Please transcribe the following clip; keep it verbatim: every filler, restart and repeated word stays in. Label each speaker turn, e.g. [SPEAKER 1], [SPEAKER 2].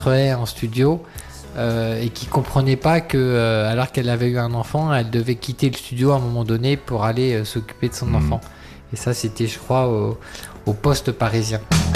[SPEAKER 1] travaillait en studio euh, et qui comprenait pas que, euh, alors qu'elle avait eu un enfant, elle devait quitter le studio à un moment donné pour aller euh, s'occuper de son
[SPEAKER 2] Mmh.
[SPEAKER 1] enfant. Et ça, c'était, je crois, au, au Poste parisien.